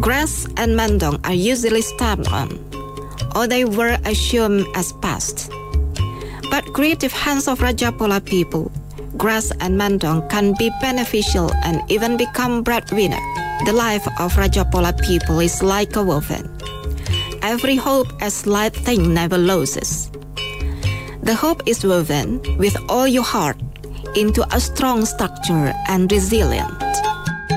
Grass and Mendong are usually stamped on, or they were assumed as past. But creative hands of Rajapola people, Grass and Mendong can be beneficial and even become breadwinner. The life of Rajapola people is like a woven. Every hope a slight thing never loses. The hope is woven with all your heart into a strong structure and resilient.